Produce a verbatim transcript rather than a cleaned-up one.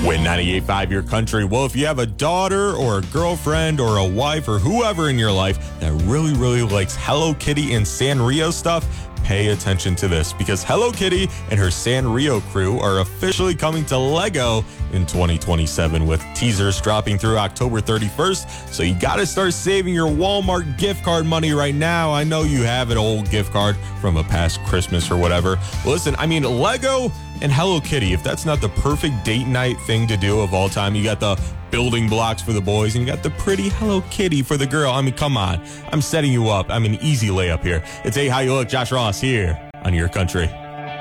Win ninety-eight point five Your Country. Well, if you have a daughter or a girlfriend or a wife or whoever in your life that really, really likes Hello Kitty and Sanrio stuff, pay attention to this, because Hello Kitty and her Sanrio crew are officially coming to Lego in twenty twenty-seven, with teasers dropping through October thirty-first. So you got to start saving your Walmart gift card money right now. I know you have an old gift card from a past Christmas or whatever. Listen, I mean, Lego and Hello Kitty, if that's not the perfect date night thing to do of all time, you got the building blocks for the boys and you got the pretty Hello Kitty for the girl. I mean, come on. I'm setting you up. I'm an easy layup here. It's Hey, How You Look, Josh Ross here on Your Country.